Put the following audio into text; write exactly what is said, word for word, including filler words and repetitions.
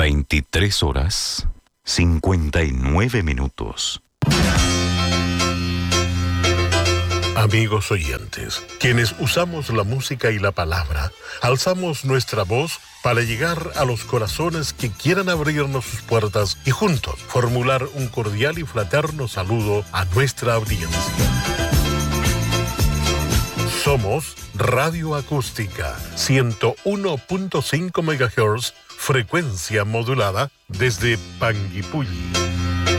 veintitrés horas, cincuenta y nueve minutos. Amigos oyentes, quienes usamos la música y la palabra, alzamos nuestra voz para llegar a los corazones que quieran abrirnos sus puertas y juntos formular un cordial y fraterno saludo a nuestra audiencia. Somos Radio Acústica, ciento uno punto cinco megahertz, frecuencia modulada desde Panguipulli.